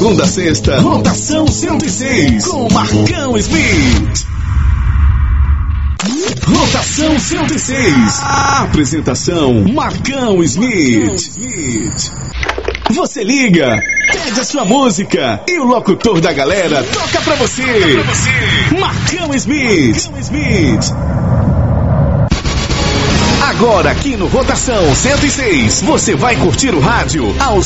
segunda a sexta, Rotação 106, com Marcão Smith. Rotação 106. A apresentação, Marcão Smith. Você liga, pede a sua música e o locutor da galera toca pra você. Marcão Smith. Agora aqui no Rotação 106, você vai curtir o rádio aos